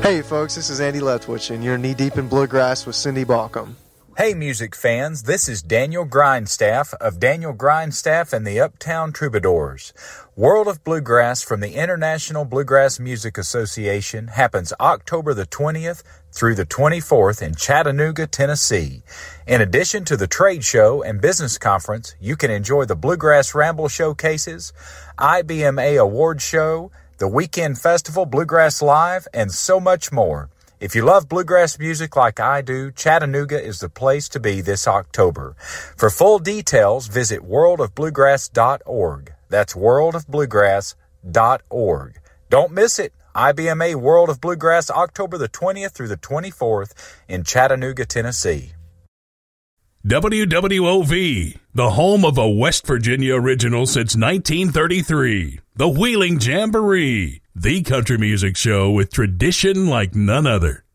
Hey folks, this is Andy Letwich, and you're knee-deep in bluegrass with Cindy Balcom. Hey music fans, this is Daniel Grindstaff of Daniel Grindstaff and the Uptown Troubadours. World of Bluegrass from the International Bluegrass Music Association happens October the 20th through the 24th in Chattanooga, Tennessee. In addition to the trade show and business conference, you can enjoy the Bluegrass Ramble showcases, IBMA Award Show, the Weekend Festival Bluegrass Live, and so much more. If you love bluegrass music like I do, Chattanooga is the place to be this October. For full details, visit worldofbluegrass.org. That's worldofbluegrass.org. Don't miss it. IBMA World of Bluegrass, October the 20th through the 24th in Chattanooga, Tennessee. WWOV, the home of a West Virginia original since 1933. The Wheeling Jamboree, the country music show with tradition like none other.